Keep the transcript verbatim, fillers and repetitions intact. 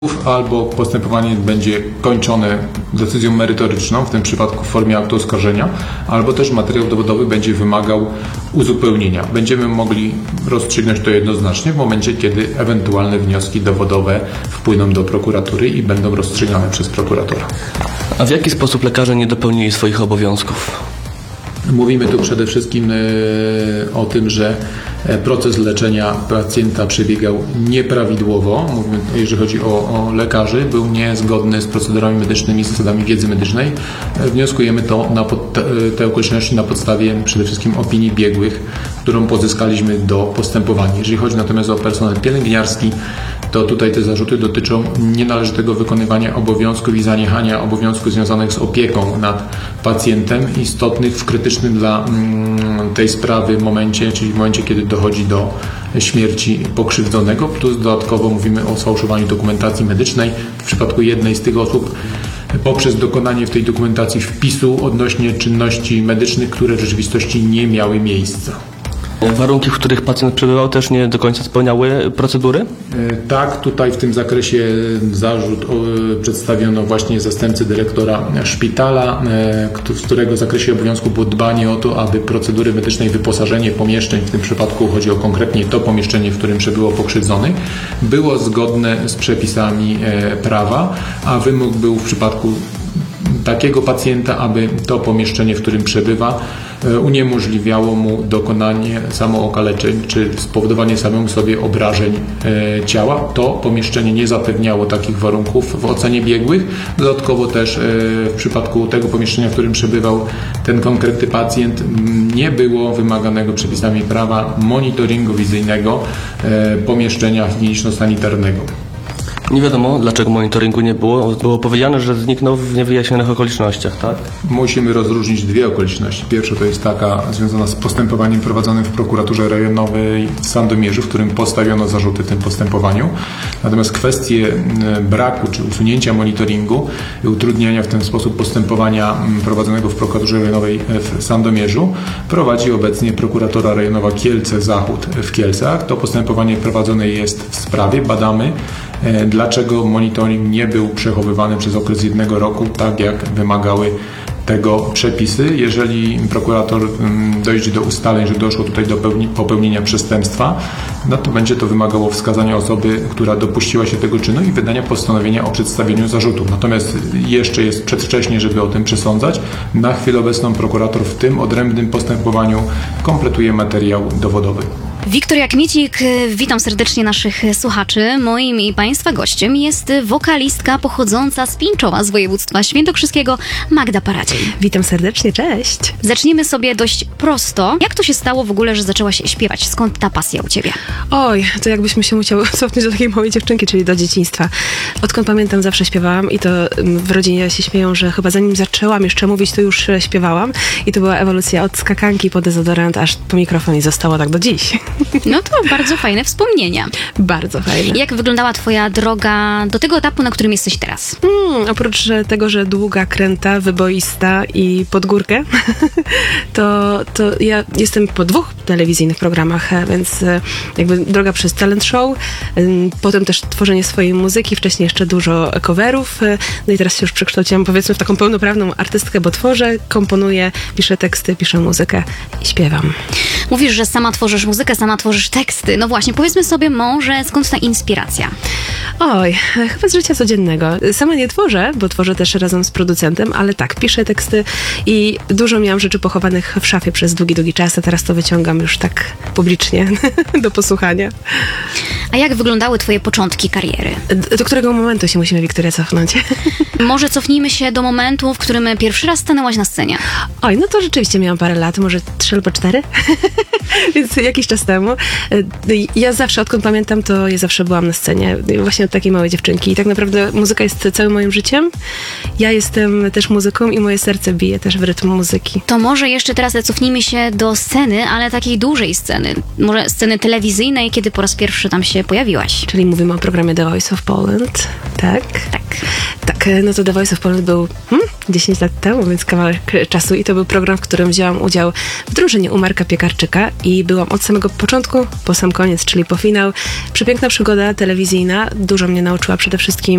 albo postępowanie będzie kończone decyzją merytoryczną, w tym przypadku w formie aktu oskarżenia, albo też materiał dowodowy będzie wymagał uzupełnienia. Będziemy mogli rozstrzygnąć to jednoznacznie w momencie, kiedy ewentualne wnioski dowodowe wpłyną do prokuratury i będą rozstrzygane przez prokuratora. A w jaki sposób lekarze nie dopełnili swoich obowiązków? Mówimy tu przede wszystkim o tym, że proces leczenia pacjenta przebiegał nieprawidłowo. Mówimy, jeżeli chodzi o, o lekarzy, był niezgodny z procedurami medycznymi, z zasadami wiedzy medycznej. Wnioskujemy to na pod, te okoliczności na podstawie przede wszystkim opinii biegłych, którą pozyskaliśmy do postępowania. Jeżeli chodzi natomiast o personel pielęgniarski, to tutaj te zarzuty dotyczą nienależytego wykonywania obowiązków i zaniechania obowiązków związanych z opieką nad pacjentem, istotnych w krytycznym dla mm, tej sprawy momencie, czyli w momencie, kiedy dochodzi do śmierci pokrzywdzonego, plus dodatkowo mówimy o sfałszowaniu dokumentacji medycznej. W przypadku jednej z tych osób poprzez dokonanie w tej dokumentacji wpisu odnośnie czynności medycznych, które w rzeczywistości nie miały miejsca. Warunki, w których pacjent przebywał, też nie do końca spełniały procedury? Tak, tutaj w tym zakresie zarzut przedstawiono właśnie zastępcy dyrektora szpitala, w którego zakresie obowiązku było dbanie o to, aby procedury medycznej, wyposażenie pomieszczeń, w tym przypadku chodzi o konkretnie to pomieszczenie, w którym przebywał pokrzywdzony, było zgodne z przepisami prawa, a wymóg był w przypadku takiego pacjenta, aby to pomieszczenie, w którym przebywa, uniemożliwiało mu dokonanie samookaleczeń czy spowodowanie samemu sobie obrażeń e, ciała. To pomieszczenie nie zapewniało takich warunków w ocenie biegłych. Dodatkowo też e, w przypadku tego pomieszczenia, w którym przebywał ten konkretny pacjent, nie było wymaganego przepisami prawa monitoringu wizyjnego e, pomieszczenia higieniczno-sanitarnego. Nie wiadomo, dlaczego monitoringu nie było. Było powiedziane, że zniknął w niewyjaśnionych okolicznościach, tak? Musimy rozróżnić dwie okoliczności. Pierwsza to jest taka związana z postępowaniem prowadzonym w prokuraturze rejonowej w Sandomierzu, w którym postawiono zarzuty tym postępowaniu. Natomiast kwestie braku czy usunięcia monitoringu i utrudniania w ten sposób postępowania prowadzonego w prokuraturze rejonowej w Sandomierzu prowadzi obecnie prokuratora rejonowa Kielce-Zachód w Kielcach. To postępowanie prowadzone jest w sprawie. Badamy, dlaczego monitoring nie był przechowywany przez okres jednego roku, tak jak wymagały tego przepisy. Jeżeli prokurator dojdzie do ustaleń, że doszło tutaj do popełnienia przestępstwa, no to będzie to wymagało wskazania osoby, która dopuściła się tego czynu i wydania postanowienia o przedstawieniu zarzutów. Natomiast jeszcze jest przedwcześnie, żeby o tym przesądzać. Na chwilę obecną prokurator w tym odrębnym postępowaniu kompletuje materiał dowodowy. Wiktoria Kmicik, witam serdecznie naszych słuchaczy. Moim i Państwa gościem jest wokalistka pochodząca z Pińczowa, z województwa świętokrzyskiego, Magda Paradziej. Witam serdecznie, cześć. Zaczniemy sobie dość prosto. Jak to się stało w ogóle, że zaczęłaś śpiewać? Skąd ta pasja u Ciebie? Oj, to jakbyśmy się musiały cofnąć do takiej małej dziewczynki, czyli do dzieciństwa. Odkąd pamiętam, zawsze śpiewałam i to w rodzinie się śmieją, że chyba zanim zaczęłam jeszcze mówić, to już śpiewałam. I to była ewolucja od skakanki po dezodorant, aż po mikrofon i zostało tak do dziś. No to bardzo fajne wspomnienia. Bardzo fajne. Jak wyglądała Twoja droga do tego etapu, na którym jesteś teraz? Hmm, oprócz tego, że długa, kręta, wyboista i pod górkę, to, to ja jestem po dwóch telewizyjnych programach, więc jakby droga przez talent show, potem też tworzenie swojej muzyki, wcześniej jeszcze dużo coverów, no i teraz się już przekształciłam, powiedzmy, w taką pełnoprawną artystkę, bo tworzę, komponuję, piszę teksty, piszę muzykę i śpiewam. Mówisz, że sama tworzysz muzykę, sama tworzysz teksty. No właśnie, powiedzmy sobie może, skąd ta inspiracja? Oj, chyba z życia codziennego. Sama nie tworzę, bo tworzę też razem z producentem, ale tak, piszę teksty i dużo miałam rzeczy pochowanych w szafie przez długi, długi czas, a teraz to wyciągam już tak publicznie do posłuchania. A jak wyglądały Twoje początki kariery? Do którego momentu się musimy, Wiktoria, cofnąć? Może cofnijmy się do momentu, w którym pierwszy raz stanęłaś na scenie. Oj, no to rzeczywiście miałam parę lat, może trzy albo cztery, więc jakiś czas temu. Ja zawsze, odkąd pamiętam, to ja zawsze byłam na scenie, właśnie od takiej małej dziewczynki i tak naprawdę muzyka jest całym moim życiem. Ja jestem też muzyką i moje serce bije też w rytm muzyki. To może jeszcze teraz cofnijmy się do sceny, ale takiej dużej sceny, może sceny telewizyjnej, kiedy po raz pierwszy tam się pojawiłaś. Czyli mówimy o programie The Voice of Poland, tak? Tak. Tak, no to The Voice of Poland był hmm, dziesięć lat temu, więc kawałek czasu i to był program, w którym wzięłam udział w drużynie u Marka Piekarczyka i byłam od samego początku po sam koniec, czyli po finał. Przepiękna przygoda telewizyjna, dużo mnie nauczyła przede wszystkim